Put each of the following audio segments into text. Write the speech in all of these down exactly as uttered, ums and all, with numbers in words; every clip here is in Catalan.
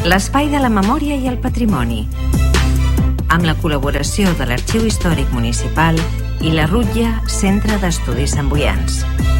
l'espai de la memòria i el patrimoni, amb la col·laboració de l'Arxiu Històric Municipal i la Rutlla Centre d'Estudis Santboians.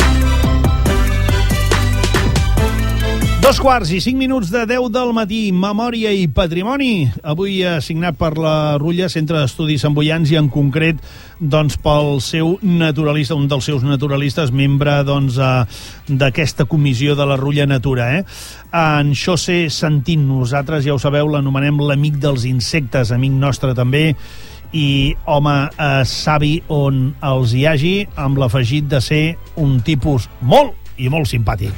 Dos quarts i cinc minuts de deu del matí, Memòria i Patrimoni. Avui assignat per la Rutlla Centre d'Estudis Santboians i en concret doncs, pel seu naturalista, un dels seus naturalistes, membre doncs, d'aquesta comissió de la Rutlla Natura. Eh? En Xose Santín, nosaltres ja ho sabeu, l'anomenem l'amic dels insectes, amic nostre també, i home eh, savi on els hi hagi, amb l'afegit de ser un tipus molt i molt simpàtic.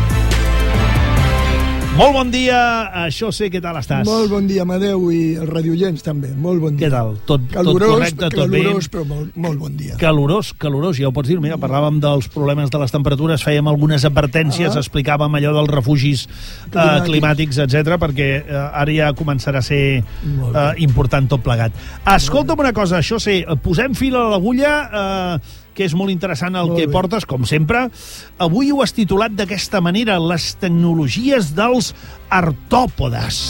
Molt bon dia, Xose, què tal estàs? Molt bon dia, Amadeu, i els radioients també, molt bon dia. Què tal? Tot, calorós, tot correcte, tot bé? Calorós, però molt, molt bon dia. Calorós, calorós, ja ho pots dir. Mira, parlàvem dels problemes de les temperatures, fèiem algunes advertències, ah. explicàvem allò dels refugis climàtics, eh, climàtics etcètera, perquè eh, ara ja començarà a ser eh, important tot plegat. Escolta'm una cosa, Xose, posem fil a l'agulla... Eh, que és molt interessant el molt que bé. Portes, com sempre. Avui ho has titulat d'aquesta manera, les tecnologies dels artòpodes.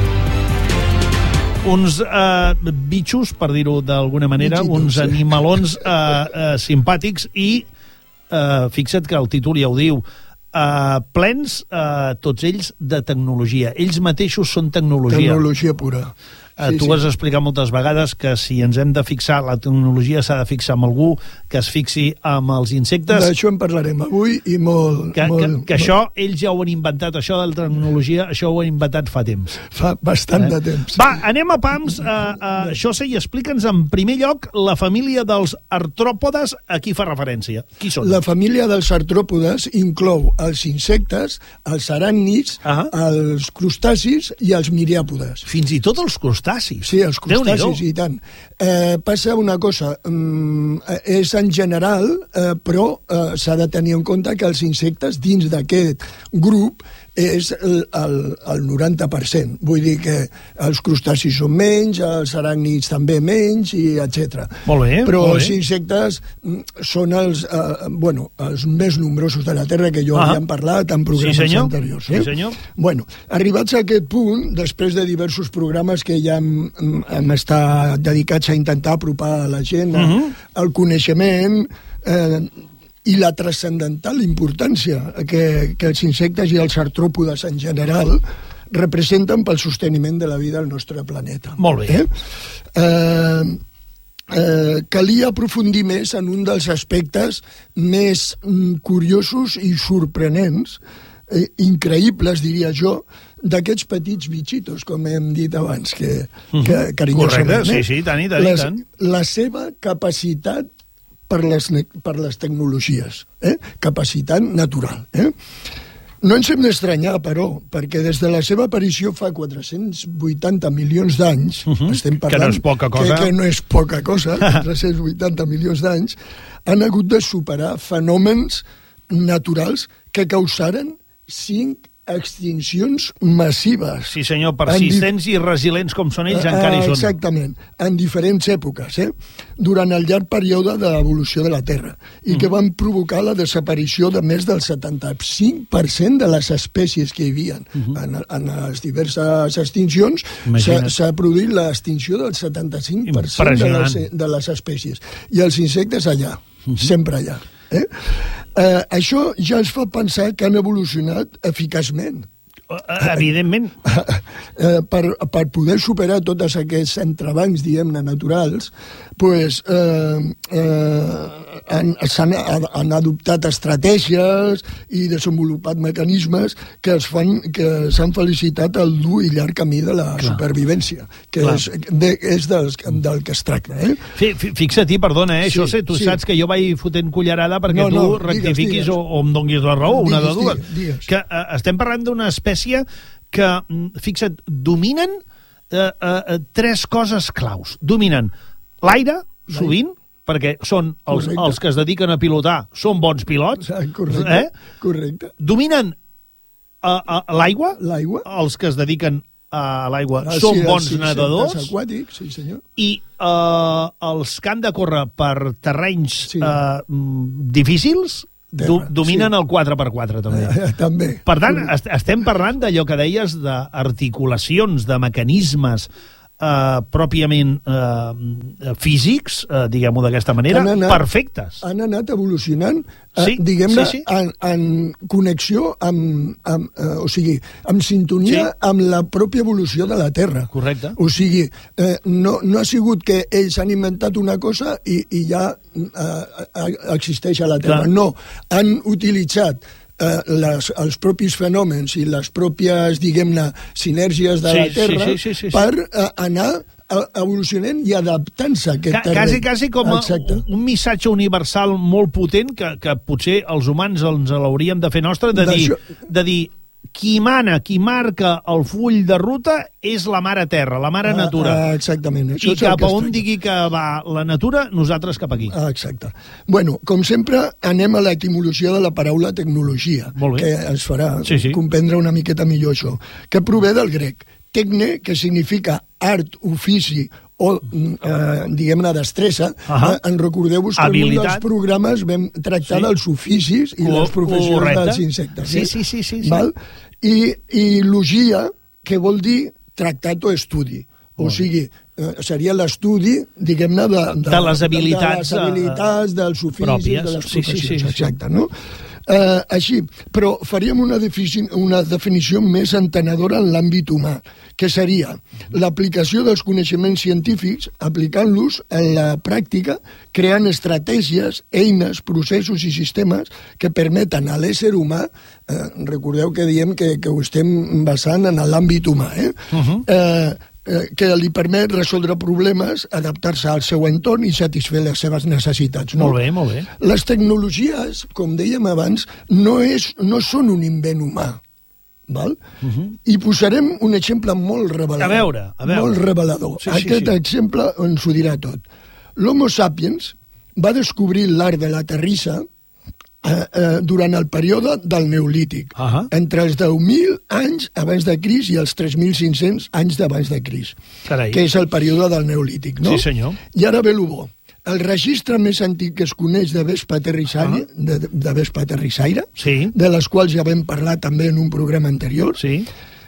Uns eh, bitxos, per dir-ho d'alguna manera, Bitxitos, uns animalons eh, eh, simpàtics i, eh, fixa't que el títol ja ho diu, eh, plens, eh, tots ells, de tecnologia. Ells mateixos són tecnologia. Tecnologia pura. Sí, tu sí. has explicat moltes vegades que si ens hem de fixar, la tecnologia s'ha de fixar amb algú, que es fixi amb els insectes. D'això en parlarem avui i molt... Que, molt, que, que molt... això, ells ja ho han inventat, això de la tecnologia, això ho han inventat fa temps. Fa bastant eh? de temps. Va, anem a pams, uh, uh, Xose, i explica'ns en primer lloc la família dels artròpodes, a qui fa referència. Qui són? La família dels artròpodes inclou els insectes, els aràcnids, uh -huh. els crustacis i els miriàpodes. Fins i tot els crustacis. Sí, els crustacis, i tant. Eh, passa una cosa, mm, és en general, eh, però eh, s'ha de tenir en compte que els insectes dins d'aquest grup és el, el, el noranta per cent. Vull dir que els crustacis són menys, els aràcnids també menys, i etcètera. Molt bé, però molt els bé. insectes són els, eh, bueno, els més nombrosos de la Terra, que jo ah. havíem parlat en programes sí, senyor. anteriors. Eh? Sí, senyor. Bueno, arribats a aquest punt, després de diversos programes que ja hem, hem estat dedicats a intentar apropar a la gent uh -huh. al coneixement eh, i la transcendental importància que, que els insectes i els artròpodes en general representen pel sosteniment de la vida al nostre planeta. Molt bé. Eh? Eh, eh, calia aprofundir més en un dels aspectes més mm, curiosos i sorprenents, eh, increïbles, diria jo, d'aquests petits bitxitos, com hem dit abans, que, que carinyosament... Correcte, sí, sí, tant i tant, les, i tant. La seva capacitat per les, per les tecnologies, eh? capacitat natural. Eh? No ens hem d'estranyar, però, perquè des de la seva aparició fa quatre-cents vuitanta milions d'anys, uh -huh. estem parlant... Que no és poca cosa. Que, que no és poca cosa, quatre-cents vuitanta milions d'anys, han hagut de superar fenòmens naturals que causaren cinc extincions massives. Sí, senyor, persistents i resilients com són ells, encara hi són. Exactament, en diferents èpoques, eh? durant el llarg període de l'evolució de la Terra, i mm. que van provocar la desaparició de més del setanta-cinc per cent de les espècies que hi havia. Mm -hmm. en, en les diverses extincions s'ha produït l'extinció del setanta-cinc per cent de les, de les espècies. I els insectes allà, mm -hmm. sempre allà. Eh? Eh, això ja ens fa pensar que han evolucionat eficaçment. Evidentment. Eh, per, per poder superar tots aquests entrebancs, diguem-ne, naturals, pues, eh, eh, han, han, han adoptat estratègies i desenvolupat mecanismes que es fan, que s'han felicitat al dur i llarg camí de la Clar. supervivència, que Clar. és, de, és dels, del que es tracta. Eh? Fixa-t'hi, perdona, eh, sí, Xose, tu sí. saps que jo vaig fotent cullerada perquè no, tu no, rectifiquis digues, digues. O, o em donguis la raó, digues, una de dues. Digues, digues. Que eh, estem parlant d'una espècie que, fixa't, dominen eh, eh, tres coses claus. Dominen l'aire, sovint, perquè són els, els que es dediquen a pilotar, són bons pilots. Correcte, eh? correcte. Dominen uh, uh, l'aigua, l'aigua, els que es dediquen a l'aigua ah, són sí, bons sí, nedadors, aquàtics, sí, senyor. I uh, els que han de córrer per terrenys sí. uh, difícils terra. Dominen sí. el quatre per quatre, també. Eh, també. Per tant, est estem parlant d'allò que deies d'articulacions, de mecanismes eh, pròpiament eh, físics, eh, diguem-ho d'aquesta manera, han anat, perfectes. Han anat evolucionant, eh, sí, diguem-ne, sí, sí. en, en connexió amb, amb eh, o sigui, en sintonia sí. amb la pròpia evolució de la Terra. Correcte. O sigui, eh, no, no ha sigut que ells han inventat una cosa i, i ja eh, existeix a la Terra. Clar. No, han utilitzat Eh, les, els propis fenòmens i les pròpies, diguem-ne, sinergies de sí, la Terra sí, sí, sí, sí, sí. per eh, anar evolucionant i adaptant-se a aquest Ca terreny. Quasi, quasi com a, un missatge universal molt potent que, que potser els humans ens l'hauríem de fer nostre, de dir, de dir qui mana, qui marca el full de ruta és la mare terra, la mare natura. Ah, exactament. Això I cap a on digui que va la natura, nosaltres cap aquí. Ah, exacte. Bueno, com sempre, anem a l'etimologia de la paraula tecnologia, que ens farà sí, sí. comprendre una miqueta millor això, que prové del grec. Tecne, que significa art, ofici o, eh, diguem-ne, destressa. Uh-huh. eh, en recordeu-vos que en un dels programes vam tractar sí. dels oficis i les professions Correcte. dels insectes. Sí, sí, sí. sí, sí. Val? I, I logia, que vol dir tractat o estudi. O sigui, eh, seria l'estudi, diguem-ne, de, de, de les habilitats, de les habilitats dels oficis, pròpies. de les professions. Sí, sí, sí, exacte, no? Eh, així, però faríem una, una definició més entenedora en l'àmbit humà, que seria l'aplicació dels coneixements científics, aplicant-los en la pràctica, creant estratègies, eines, processos i sistemes que permeten a l'ésser humà, eh, recordeu que diem que, que ho estem basant en l'àmbit humà, eh? Uh-huh. eh que li permet resoldre problemes, adaptar-se al seu entorn i satisfer les seves necessitats. No? Molt bé, molt bé. Les tecnologies, com dèiem abans, no, és, no són un invent humà. Val? Uh-huh. I posarem un exemple molt revelador. A veure, a veure. Molt revelador. Sí, sí, Aquest sí. exemple ens ho dirà tot. L'Homo sapiens va descobrir l'art de la terrissa Eh, eh, durant el període del Neolític, uh-huh. entre els deu mil anys abans de Crist i els tres mil cinc-cents anys d'abans de Crist, Carai. que és el període del Neolític, no? Sí, senyor. I ara ve el bo. El registre més antic que es coneix de vespa terrissaire, uh-huh. de, de vespa terrissaire, sí. de les quals ja vam parlar també en un programa anterior, sí.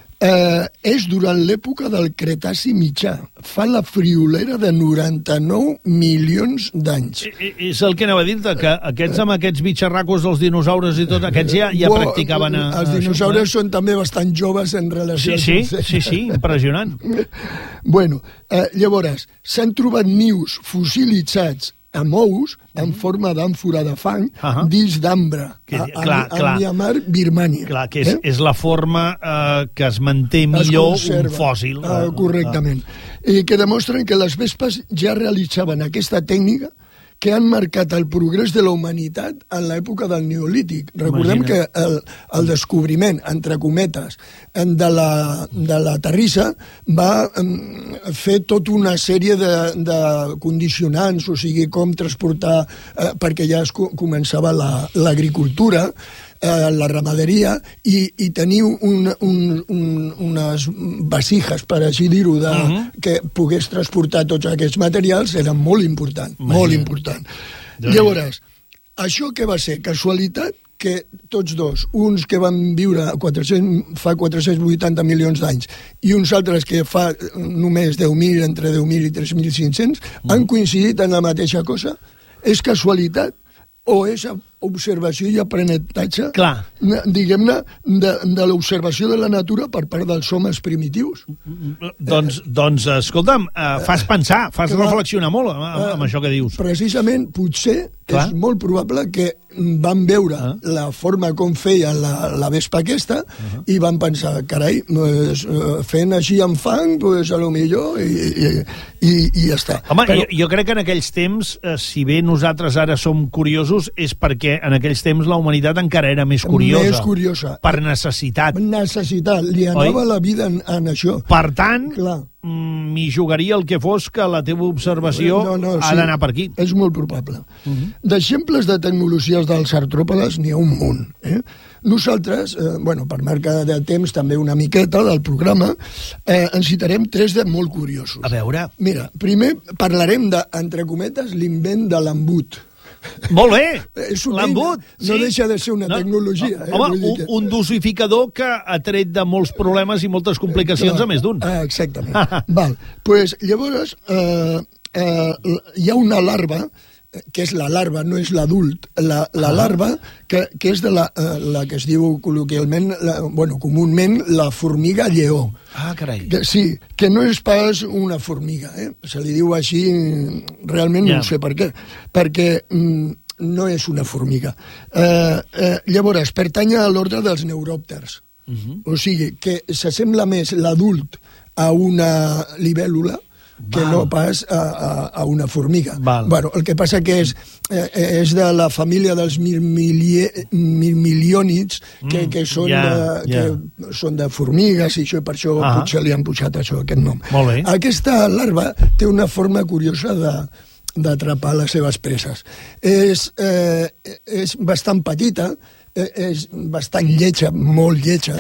Eh, és durant l'època del Cretaci mitjà. Fa la friolera de noranta-nou milions d'anys. És el que anava a dir-te, que aquests amb aquests bitxarracos dels dinosaures i tot, aquests ja, ja Bo, practicaven... A, els dinosaures això, són també bastant joves en relació... Sí, sí, sí, sí, impressionant. Bueno, eh, llavors, s'han trobat nius fossilitzats amb ous en forma d'àmfora de fang uh-huh. dins d'ambre a, a, a Myanmar, Birmània. Clar, que és, eh? és la forma eh, que es manté millor es un fòssil. Uh, correctament. I que demostren que les vespes ja realitzaven aquesta tècnica que han marcat el progrés de la humanitat en l'època del Neolític. Recordem Imagina. que el, el descobriment, entre cometes, de la, de la terrissa va um, fer tota una sèrie de, de condicionants, o sigui, com transportar, eh, perquè ja es co començava l'agricultura, la, eh, la ramaderia, i, i tenir un, un, un, unes vasijas, per així dir-ho, uh -huh. que pogués transportar tots aquests materials, era molt important, Imagina. molt important. Ja. Llavors, això què va ser? Casualitat que tots dos, uns que van viure quatre-cents, fa quatre-cents vuitanta milions d'anys i uns altres que fa només deu mil, entre deu mil i tres mil cinc-cents, mm. han coincidit en la mateixa cosa? És casualitat o és observació i aprenentatge, diguem-ne, de, de l'observació de la natura per part dels homes primitius? Doncs, doncs escolta'm, eh, fas pensar, fas Clar, reflexionar molt amb, amb, amb això que dius. Precisament, potser Clar. és molt probable que van veure ah. la forma com feia la, la vespa aquesta uh -huh. i van pensar, carai, pues, fent així amb fang, pues, a lo millor, i, i, i, i ja està. Home, Però... jo, jo crec que en aquells temps, eh, si bé nosaltres ara som curiosos, és perquè en aquells temps la humanitat encara era més curiosa. Més curiosa. Per necessitat. Necessitat. Li anava Oi? la vida en, en això. Per tant, m'hi jugaria el que fos que la teva observació no, no, ha sí, d'anar per aquí. És molt probable. Uh -huh. D'exemples de tecnologies dels artròpodes n'hi ha un munt. Eh? Nosaltres, eh, bueno, per marca de temps també una miqueta del programa, eh, en citarem tres de molt curiosos. A veure. Mira, primer parlarem de, entre cometes, l'invent de l'embut. Molt bé, És una l'embut. eina, no deixa de ser una No, tecnologia. Eh? Home, Vull dir un, que- un dosificador que ha tret de molts problemes i moltes complicacions Clar, a més d'un. ah, Exactament. Val. Pues, llavors, eh, eh, hi ha una larva, que és la larva, no és l'adult, la, la Ah. larva, que, que és de la, eh, la que es diu col·loquialment, la, bueno, comúment, la formiga lleó. Ah, carai. Que, sí, que no és pas una formiga, eh? Se li diu així, realment Ja. no sé per què, perquè mm, no és una formiga. Eh, eh, llavors, pertany a l'ordre dels neuròpters. Uh -huh. O sigui, que s'assembla més l'adult a una libèl·lula que Val. no pas a, a, a una formiga. Val. Bueno, el que passa que és, eh, és de la família dels mirmilie- mirmiliònids, que, Mm, que, són ja, de, ja. que són de formigues, i això, i per això Ah. potser li han posat això, aquest nom. Molt bé. Aquesta larva té una forma curiosa de d'atrapar les seves preses. És, eh, és bastant petita, eh, és bastant lletja, molt lletja.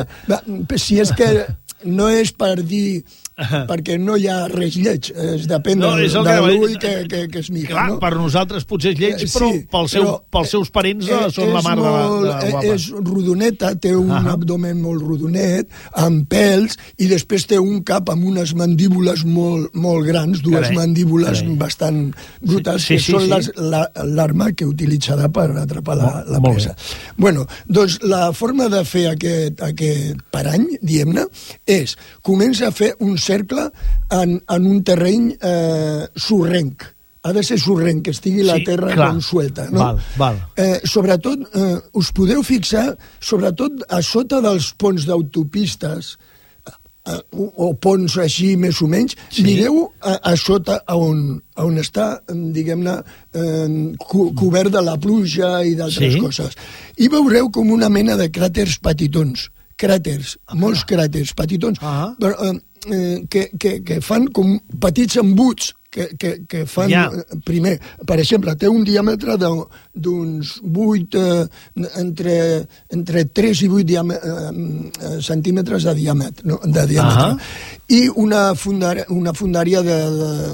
Eh, si és que no és per dir perquè no hi ha res lleig, es depèn No, de, és el de que- l'ull que, que, que es mira. Clar, no? per nosaltres potser és lleig, Eh, però sí, pels, seu, però, pels seus parents eh, són la és mar de, molt, de guapa. És rodoneta, té un Ah. abdomen molt rodonet, amb pèls, i després té un cap amb unes mandíbules molt, molt grans, dues Carai, mandíbules carai. bastant brutals, Sí, sí, que sí, són sí. les- la- l'arma que utilitzarà per atrapar la, Molt- la molt presa. Bueno, doncs la forma de fer aquest, aquest parany, diguem-ne, és, comença a fer un cercle en, en un terreny eh, sorrenc. Ha de ser sorrenc, que estigui la Sí, terra clar. com suelta. No? Val, val. Eh, sobretot, eh, us podeu fixar, sobretot a sota dels ponts d'autopistes, eh, o, o ponts així més o menys, Sí. mireu a, a sota on, on està, diguem-ne, eh, co cobert de la pluja i d'altres Sí. coses. I veureu com una mena de cràters petitons, cràters, ah. molts cràters petitons, Ah. però, eh, eh, que, que, que fan com petits embuts, que, que, que fan, Ja. eh, primer, per exemple, té un diàmetre de- d'uns vuit, eh, entre, entre tres i vuit diame, eh, centímetres de diàmetre, no, de diàmetre. Ah. I una, fundar, una fundària de,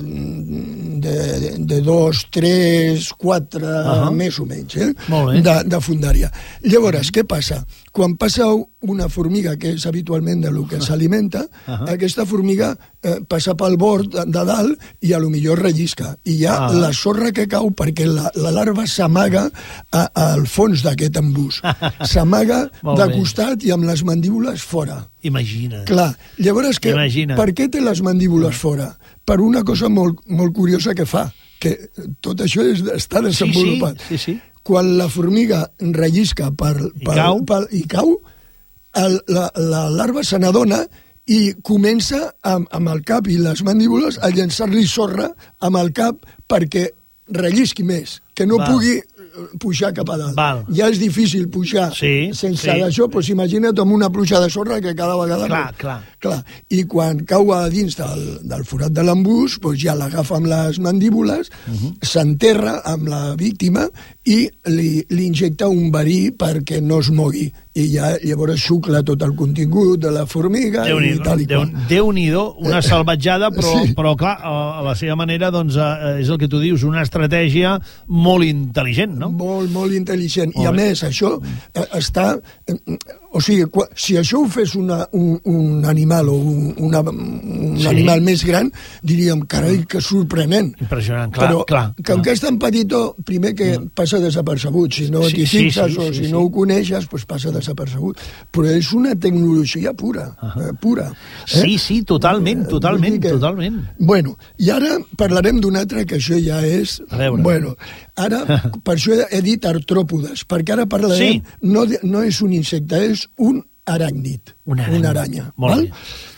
de, de, de dos, tres, quatre, Ah. més o menys, eh? Molt bé. De, de fundària. Llavors, què passa? Quan passa una formiga, que és habitualment de lo que s'alimenta, Ah. aquesta formiga eh, passa pel bord de, de dalt i a lo millor rellisca. I hi ha Ah. la sorra que cau perquè la, la larva s'amaga a- al fons d'aquest embús. S'amaga Molt de bé. costat i amb les mandíbules fora. Imagina. Clar, llavors, que, Imagina. per què té les mandíbules fora? Per una cosa molt, molt curiosa que fa, que tot això és, està desenvolupat. Sí, sí, sí. Quan la formiga rellisca per, I per, cau. per, i cau, el, la, la larva se n'adona i comença amb, amb el cap i les mandíbules a llançar-li sorra amb el cap perquè rellisqui més, que no Val. pugui pujar cap a dalt. Val. Ja és difícil pujar Sí, sense sí. d'això, doncs imagina't amb una pluja de sorra que cada vegada... Clar, clar. Clar. I quan cau a dins del, del forat de l'embús, doncs ja l'agafa amb les mandíbules, uh -huh. s'enterra amb la víctima i li, li injecta un verí perquè no es mogui. I ja llavors xucla tot el contingut de la formiga i tal i Déu, qual. Déu-n'hi-do, una salvatjada, però, Sí. però clar, a a la seva manera, doncs, eh, és el que tu dius, una estratègia molt intel·ligent, no? Molt, molt intel·ligent. Molt I a bé. més, això eh, està... eh, O sigui, qua- si això ho fes una, un, un animal o un, una, un Sí. animal més gran, diríem, carai, que sorprenent. Impressionant, clar, Però, clar, com clar. que és tan petitó, primer que passa desapercebut. Si no Sí, t'hi sí, fixes sí, o sí, si sí. no ho coneixes, doncs passa desapercebut. Però és una tecnologia pura, eh, pura. Sí, sí, totalment, Eh, totalment, vull dir que- totalment. Bueno, i ara parlarem d'un altre, que això ja és... A veure. Bueno, ara, per això he, he dit artròpodes, perquè ara parlarem... Sí. No, de- no és un insecte, és un aràcnid. Una aranya. Una aranya. Molt val? bé.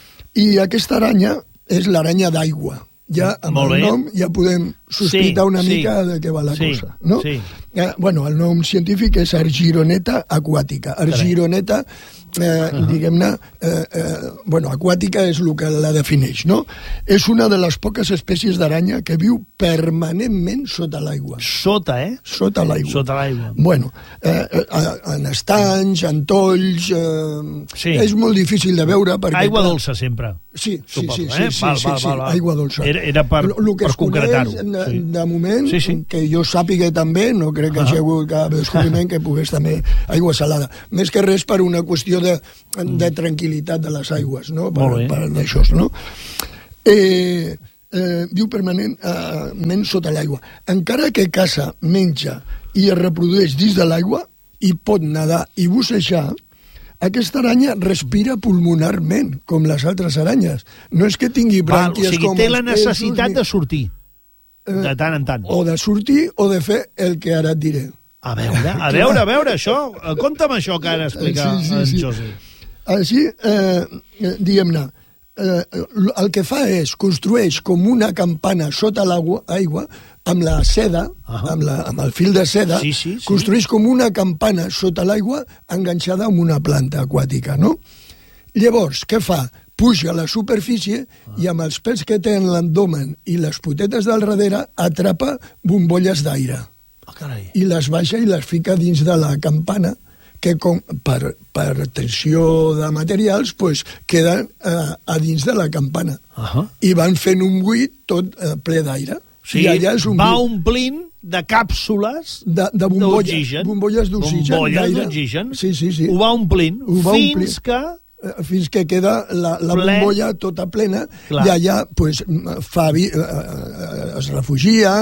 I aquesta aranya és l'aranya d'aigua. Ja amb Molt el bé. nom ja podem sospitar Sí, una sí. mica de què va la Sí, cosa. No? sí. Eh, bueno, el nom científic és Argironeta aquàtica. Argironeta eh, diguem-ne, eh, eh, bueno, aquàtica és el que la defineix, no? És una de les poques espècies d'aranya que viu permanentment sota l'aigua. Sota, eh? Sota l'aigua. Sota l'aigua. Bueno, eh, en estanys, en tolls... Eh, sí. És molt difícil de veure perquè... Aigua dolça, sempre. Sí, sí, suposo, sí, eh? sí, val, sí, val, sí, val, val. aigua dolça. Era, era per, lo, lo que per concretar-ho. De, sí. de moment, sí, sí. que jo sàpiga també, no crec que ah. hi hagi hagut cap descobriment que pogués també aigua salada. Més que res per una qüestió de, de tranquil·litat de les aigües, no? Per, per d'això, no? Eh, eh, viu permanentment eh, sota l'aigua. Encara que caça, menja i es reprodueix dins de l'aigua i pot nedar i bussejar, aquesta aranya respira pulmonarment, com les altres aranyes. No és que tingui brànquies com els peixos... O sigui, té la necessitat de sortir, de tant en tant. O de sortir o de fer el que ara et diré. A veure, a veure, a veure, això. Conta'm això que ara explica sí, sí, sí. en José. Així, eh, diguem-ne, eh, el que fa és construeix com una campana sota l'aigua, aigua, amb la seda, uh-huh. amb, la, amb el fil de seda, sí, sí, sí. construeix com una campana sota l'aigua enganxada amb una planta aquàtica, no? Llavors, què fa? Puja a la superfície uh-huh. i amb els pèls que té en l'abdomen i les potetes del darrere atrapa bombolles d'aire. Oh, carai. I les baixa i les fica dins de la campana, que com, per, per tensió de materials pues, queden eh, a dins de la campana. Uh-huh. I van fent un buit tot eh, ple d'aire. Sí, un va buit. omplint de càpsules de, de bombolles, bombolles d'oxigen. Bombolles d'oxigen. Sí, sí, sí. Ho va omplint Ho va fins omplir. que... fins que queda la, la bombolla tota plena. Clar. I allà pues, fa vi, eh, es refugia.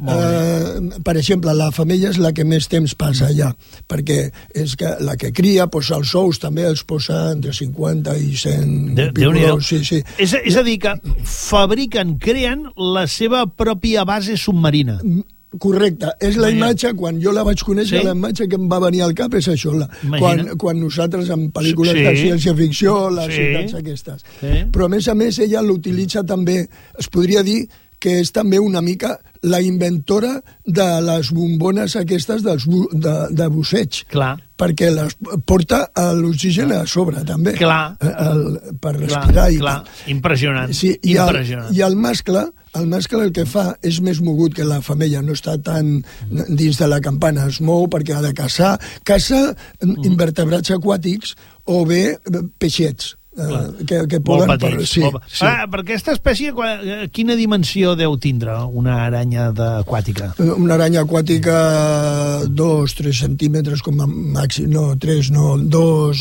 Eh, per exemple, la femella és la que més temps passa allà, perquè és que la que cria, pues, els ous també els posa entre cinquanta i cent de, picolors. Sí, sí. És, és a dir, que fabriquen, creen la seva pròpia base submarina. Correcte, és la imatge, quan jo la vaig conèixer, sí? La imatge que em va venir al cap és això, la, quan, quan nosaltres en pel·lícules sí. de ciència-ficció, les sí. ciutats aquestes. Sí. Però a més a més ella l'utilitza també, es podria dir que és també una mica la inventora de les bombones aquestes dels bu de, de busseig. Clar. Perquè les porta l'oxigen a sobre, també. Clar. El, per respirar. Clar, clar. Impressionant. Sí, i, Impressionant. El, I el mascle, el mascle el que fa és més mogut que la femella, no està tan dins de la campana, es mou perquè ha de caçar. Caça invertebrats aquàtics o bé peixets. Uh, que, que poden, molt petits. Per, sí, molt... sí. Ah, per aquesta espècie, quina dimensió deu tindre una aranya aquàtica? Una aranya aquàtica, dos, tres centímetres com a màxim, no, tres, no, dos,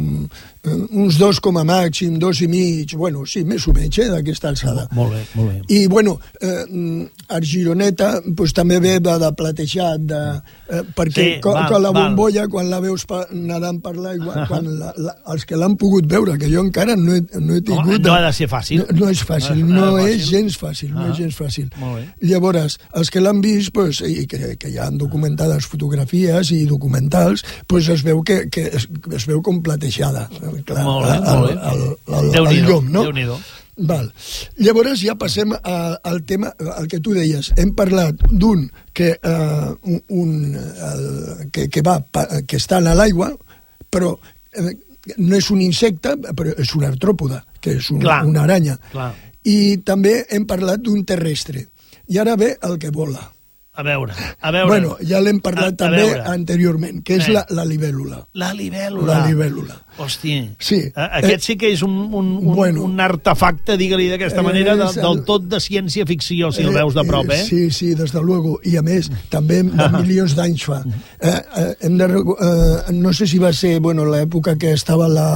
uns dos com a màxim, dos i mig, bueno, sí, més o menys, eh, d'aquesta alçada. Molt bé, molt bé. I, bueno, eh, argironeta, pues, també ve de, de platejat, de, eh, perquè sí, co, val, la bombolla, val. Quan la veus pa, nedant per l'aigua, quan la, la, els que l'han pogut veure, que jo encara no he, no he tingut... No, no ha de ser fàcil. No, no és fàcil, no, no, no és fàcil. gens fàcil, ah, no és gens fàcil. Llavors, els que l'han vist, pues, i que, que hi ha documentades fotografies i documentals, pues, es veu que, que es, es veu com platejada. Clar, molt bé, el, molt bé. El, el, el, el llom, no? Déu-n'hi-do. Val. Llavors ja passem a, al tema, al que tu deies. Hem parlat d'un que, uh, un, un, el, que, que, va, que està a l'aigua, però eh, no és un insecte, però és un artròpode, que és un, una aranya. Clar. I també hem parlat d'un terrestre. I ara ve el que vola. A veure, a veure. Bueno, ja l'hem parlat a, a també veure. anteriorment, que és eh. la, la libèl·lula. La libèl·lula. La libèl·lula. Hòstia. Sí. Aquest sí que és un, un, un, bueno, un artefacte, digue-li d'aquesta manera, de, del tot de ciència-ficció, si el veus de prop, eh? Sí, sí, des de luego. I a més, també de milions d'anys fa. Eh, eh, hem de, eh, no sé si va ser, bueno, l'època que estava la,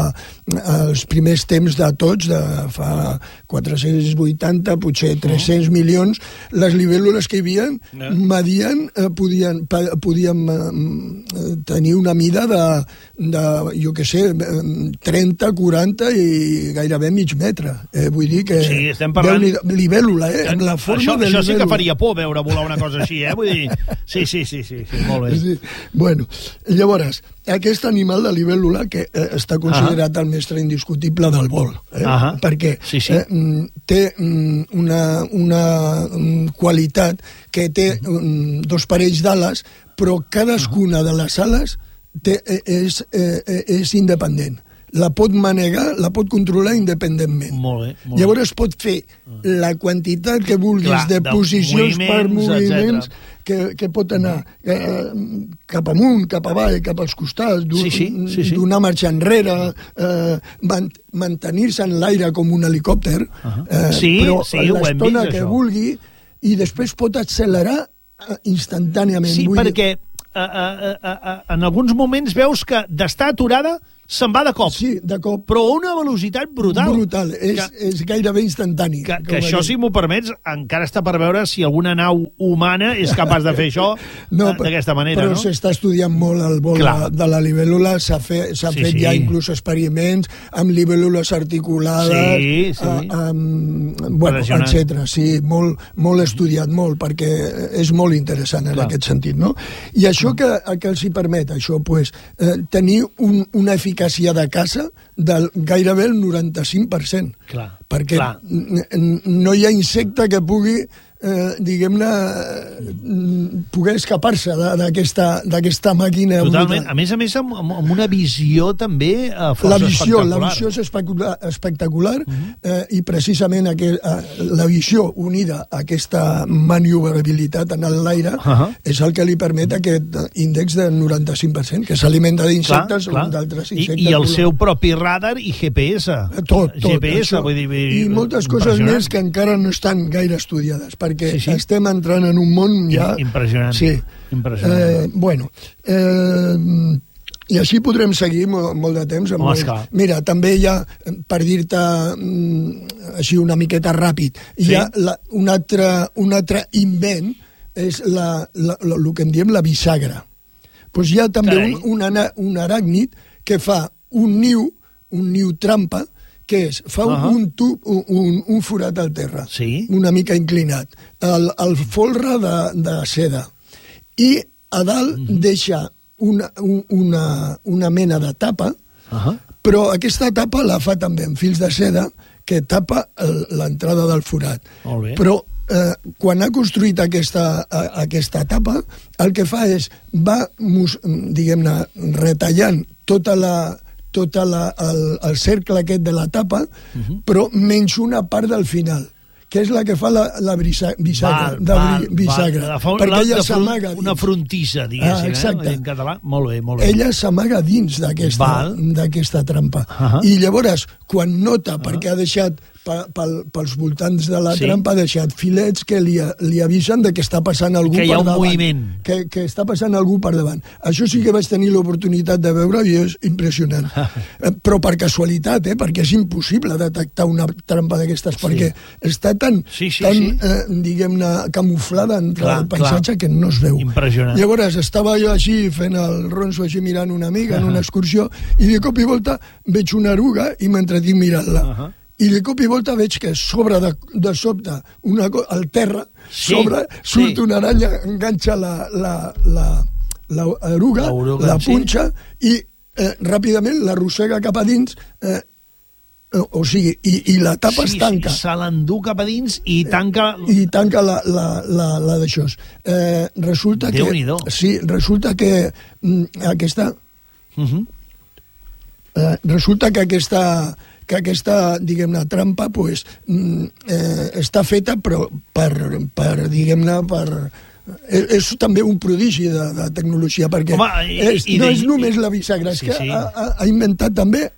els primers temps de tots, de fa quatre-cents vuitanta, potser tres-cents milions, les libèl·lules que hi havia medien, eh, podien, podien eh, tenir una mida de, de jo què sé, trenta, quaranta i gairebé mig metre. Eh, vull dir que... Sí, estem parlant... libèl·lula, eh? Amb la forma això, de això libèl·lula. sí que faria por veure volar una cosa així, eh? Vull dir... Sí, sí, sí, sí, sí, molt bé. Sí. Bueno, llavors, aquest animal de libèl·lula que eh, està considerat el mestre indiscutible del vol, eh? Uh-huh. Perquè sí, sí. Eh, té una, una qualitat que té um, dos parells d'ales, però cadascuna de les ales té, és, eh, és independent. la pot manegar, la pot controlar independentment. Molt bé, molt Llavors pot fer la quantitat que vulguis Clar, de, de posicions per moviments que, que pot anar eh, cap amunt, cap avall, cap als costats, sí, sí, sí, sí. donar marxa enrere, eh, man, mantenir-se en l'aire com un helicòpter, uh -huh. eh, sí, però sí, l'estona que això. vulgui, i després pot accelerar instantàniament. Sí, Vull perquè a, a, a, a, en alguns moments veus que d'estar aturada se'n va de cop. Sí, de cop. Però a una velocitat brutal. Brutal, és, que, és gairebé instantani. Que, que això, si m'ho permets, encara està per veure si alguna nau humana és capaç de fer això no, d'aquesta manera, però no? Però s'està estudiant molt el vol Clar. de la libèl·lula, s'ha fe, sí, fet sí. ja inclús experiments amb libèl·lules articulades, sí, sí. A, amb, bueno, etcètera. Sí, molt, molt estudiat, molt, perquè és molt interessant en Clar. aquest sentit, no? I això que, que els hi permet, això, pues, eh, tenir un, una eficàcia de caça del gairebé el noranta-cinc per cent. Clar, perquè clar. no hi ha insecte que pugui eh, diguem-ne poder escapar-se d'aquesta d'aquesta màquina. Totalment. A més a més, amb, amb una visió també eh, força la visió, espectacular. La visió és espectacular, espectacular uh -huh. eh, i precisament aquel, eh, la visió unida a aquesta maniobrabilitat en l'aire uh -huh. és el que li permet aquest índex de noranta-cinc per cent, que s'alimenta d'insectes o d'altres insectes. I, I el seu propi radar i G P S. Tot, tot. G P S, això. vull dir, I moltes coses més que encara no estan gaire estudiades, perquè sí, sí. estem entrant en un món ja... Impressionant. Sí. Impressionant. Eh, bueno, eh, i així podrem seguir molt, molt de temps. Amb oh, molt... Mira, també hi ha, per dir-te així una miqueta ràpid, hi sí? ha la, un, altre, un altre invent, és la, la, la, el que en diem la bisagra. Pues hi ha també un, un, un aràcnid que fa un niu, un niu trampa, que és, fa uh -huh. un, tub, un, un forat al terra, sí? una mica inclinat, el, el folre de, de seda, i a dalt uh -huh. deixa una, una, una mena de tapa, uh -huh. però aquesta tapa la fa també amb fils de seda que tapa l'entrada del forat. Molt bé. Però eh, quan ha construït aquesta, aquesta tapa, el que fa és, va, diguem-ne, retallant tota la tot la, el, el cercle aquest de la tapa, uh-huh. però menys una part del final, que és la que fa la, la brisa, bisagra, val, val, bisagra, val. Perquè ella s'amaga dins. Una frontissa, diguéssim, ah, eh? En català. Molt bé, molt bé. Ella s'amaga dins d'aquesta trampa. Uh-huh. I llavors, quan nota, uh-huh. perquè ha deixat pel, pels voltants de la sí. trampa, ha deixat filets que li, li avisen de que està passant algú per davant. Que hi ha un moviment. Que, que està passant algú per davant. Això sí que vaig tenir l'oportunitat de veure i és impressionant. Però per casualitat, eh? Perquè és impossible detectar una trampa d'aquestes, sí. perquè està tan, sí, sí, tan sí. Eh, diguem-ne, camuflada entre clar, el paisatge clar. que no es veu. Impressionant. Llavors estava jo així fent el ronso, així mirant una amiga en una excursió, i de cop i volta veig una eruga i m'entretinc mirant-la. Uh -huh. I de cop i volta veig que sobre de, de sobte, una, al terra, sí, sobre, surt sí. una aranya, enganxa la, la, la, la eruga, la, la punxa, sí. i eh, ràpidament l'arrossega cap a dins, eh, o sigui, i, i la tapa sí, es tanca. Sí, se l'endú cap a dins i tanca... I tanca la, la, la, la d'això. Eh, resulta que... Déu-n'hi-do. Sí, resulta que mm, aquesta... Uh -huh. eh, resulta que aquesta... que aquesta, diguem-ne, trampa pues, eh, està feta però per, per diguem-ne, per... És, és també un prodigi de, de tecnologia, perquè Home, i, és, i no de, és només la bisagra, és sí, que sí. ha, ha inventat també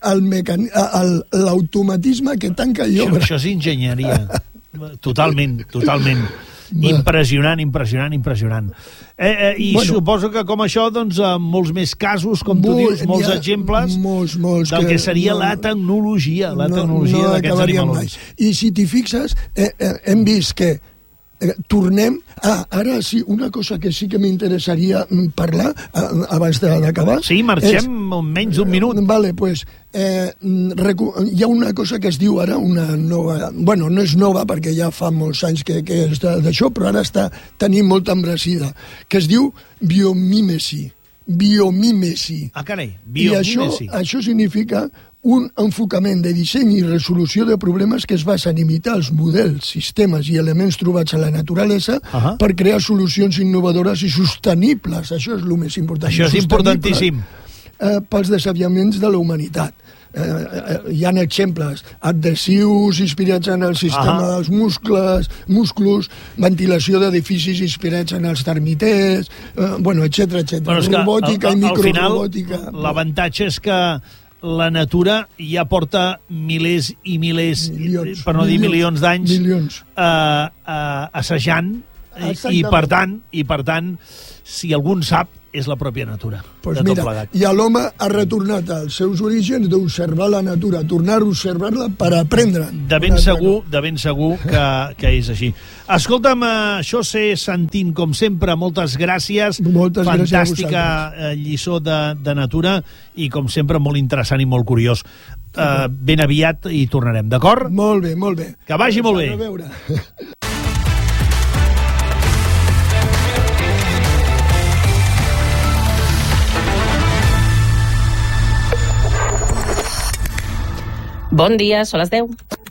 l'automatisme que tanca i obre. Això, això és enginyeria. Totalment, totalment. Impressionant, impressionant, impressionant. Eh, eh, I bueno, suposo que com això, doncs, amb molts més casos, com tu molt, dius, molts exemples molts, molts del que, que seria no, la tecnologia, la no, tecnologia no d'aquests animalons. Mai. I si t'hi fixes, eh, eh, hem vist que eh, tornem... Ah, ara sí, una cosa que sí que m'interessaria parlar eh, abans d'acabar... Sí, marxem és, menys d'un minut. Vale, pues, eh, hi ha una cosa que es diu ara, una nova... Bueno, no és nova perquè ja fa molts anys que, que està d'això, però ara està tenint molta embracida, que es diu biomímesi. Biomímesi. Ah, carai, biomímesi. I això, això significa un enfocament de disseny i resolució de problemes que es basa en imitar els models, sistemes i elements trobats a la naturalesa uh -huh. per crear solucions innovadores i sostenibles. Això és el més important. Això és importantíssim. Eh, pels desafiaments de la humanitat. eh, hi ha exemples, adhesius inspirats en el sistema ah. dels muscles, músculs, ventilació d'edificis inspirats en els termiters, eh, bueno, etcètera, etcètera. Bueno, robòtica al, al, i microrobòtica. L'avantatge és que la natura ja porta milers i milers, milions, per no dir milions d'anys, eh, eh, assajant, i, i per tant, i per tant, si algun sap, és la pròpia natura. Pues mira, i l'home ha retornat als seus orígens d'observar la natura, tornar a observar-la per aprendre. De ben segur, de ben segur que, que és així. Escolta'm, això s'he sentint, com sempre, moltes gràcies. Moltes Fantàstica gràcies lliçó de, de natura i, com sempre, molt interessant i molt curiós. Uh, ben aviat hi tornarem, d'acord? Molt bé, molt bé. Que vagi molt bé. A veure. Bon dia, són les deu.